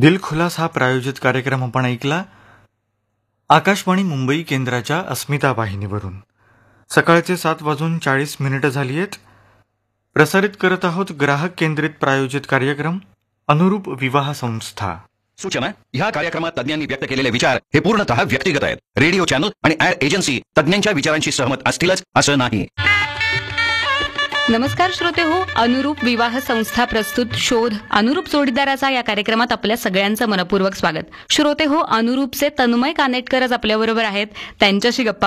दिलखुलास हा प्रायोजित कार्यक्रम आपण ऐकला आकाशवाणी मुंबई केंद्राच्या अस्मिता वाहिनीवरून. सकाळचे 7:40 झाली आहेत. प्रसारित करत आहोत ग्राहक केंद्रित प्रायोजित कार्यक्रम अनुरूप विवाह संस्था. सूचना: ह्या कार्यक्रमात तज्ञांनी व्यक्त केलेले विचार हे पूर्णतः व्यक्तिगत आहेत. रेडिओ चॅनल आणि ऍड एजन्सी तज्ञांच्या विचारांशी सहमत असतीलच असं नाही. नमस्कार श्रोते हो, अनुरूप विवाह संस्था प्रस्तुत शोध अनुरूप जोडीदाराचा या कार्यक्रमात आपल्या सगळ्यांचं मनपूर्वक स्वागत. श्रोते हो, अनुरूपचे तन्मय कानेटकर आपल्याबरोबर आहेत. त्यांच्याशी गप्पा